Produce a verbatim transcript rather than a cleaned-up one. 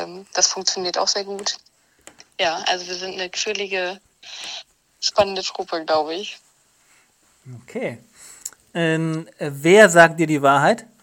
ähm, das funktioniert auch sehr gut. Ja, also wir sind eine quirlige, spannende Truppe, glaube ich. Okay. Ähm, wer sagt dir die Wahrheit?